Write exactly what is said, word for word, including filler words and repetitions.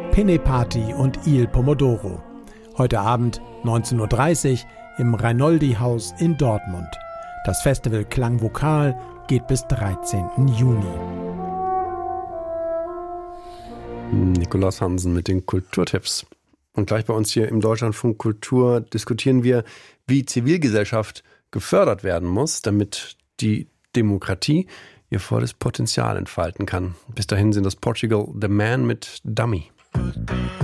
Penne Party und Il Pomodoro. Heute Abend neunzehn Uhr dreißig im Reinoldi-Haus in Dortmund. Das Festival Klangvokal geht bis dreizehnten Juni. Nikolaus Hansen mit den Kulturtipps. Und gleich bei uns hier im Deutschlandfunk Kultur diskutieren wir, wie Zivilgesellschaft gefördert werden muss, damit die Demokratie ihr volles Potenzial entfalten kann. Bis dahin sind das Portugal The Man mit Dummy.